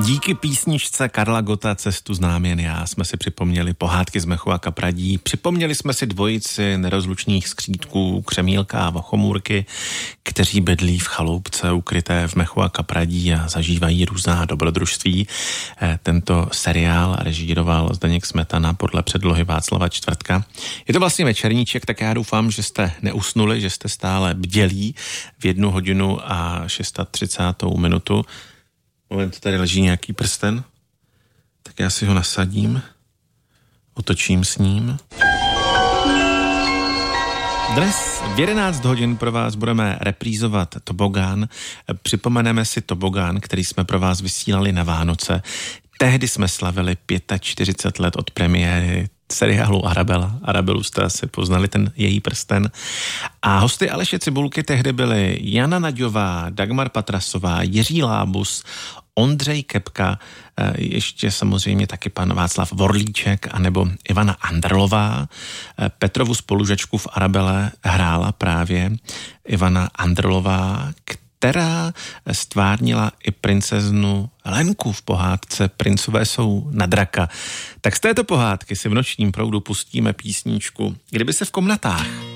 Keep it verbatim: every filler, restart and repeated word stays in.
Díky písničce Karla Gotta Cestu znám jen já jsme si připomněli pohádky z mechu a kapradí, připomněli jsme si dvojici nerozlučných skřítků Křemílka a Vochomůrky, kteří bydlí v chaloupce ukryté v mechu a kapradí a zažívají různá dobrodružství. Tento seriál režíroval Zdeněk Smetana podle předlohy Václava Čtvrtka. Je to vlastně večerníček, tak já doufám, že jste neusnuli, že jste stále bdělí v jednu hodinu a třicátou šestou minutu. Moment, tady leží nějaký prsten, tak já si ho nasadím, otočím s ním. Dnes v jedenáct hodin pro vás budeme reprízovat Tobogán. Připomeneme si Tobogán, který jsme pro vás vysílali na Vánoce. Tehdy jsme slavili čtyřicet pět let od premiéry seriálu Arabela. Arabelu jste asi poznali, ten její prsten. A hosty Aleše Cibulky tehdy byly Jana Naďová, Dagmar Patrasová, Jiří Lábus, Ondřej Kepka, ještě samozřejmě taky pan Václav Vorlíček anebo Ivana Andrlová. Petrovu spolužačku v Arabele hrála právě Ivana Andrlová, která stvárnila i princeznu Lenku v pohádce Princové jsou na draka. Tak z této pohádky si v nočním proudu pustíme písničku Kdyby se v komnatách.